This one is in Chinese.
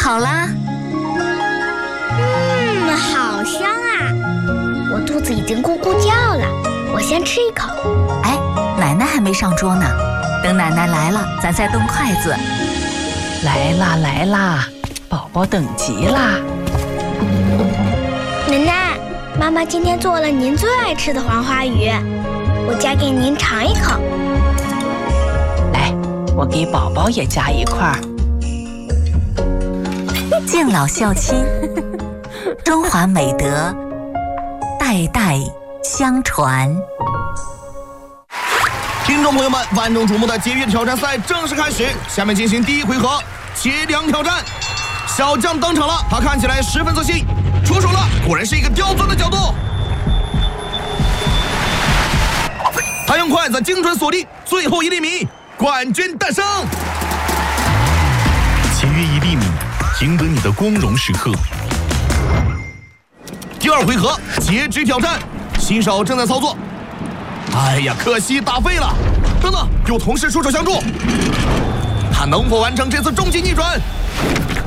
好啦。 好香啊！我肚子已经咕咕叫了，我先吃一口。 哎，奶奶还没上桌呢，等奶奶来了，咱再动筷子。 来啦来啦，宝宝等急啦！ 奶奶，妈妈今天做了您最爱吃的黄花鱼，我夹给您尝一口。 来，我给宝宝也夹一块。 敬老孝亲，中华美德代代相传。 听众朋友们，万众瞩目的节约挑战赛正式开始，下面进行第一回合切梁挑战。小将登场了，他看起来十分自信，出手了，果然是一个刁钻的角度。他用筷子精准锁定最后1厘米，冠军诞生。 节约1厘米，赢得你的光荣时刻。 第二回合截肢挑战，新手正在操作。哎呀，可惜打废了。等等，有同事出手相助，他能否完成这次终极逆转？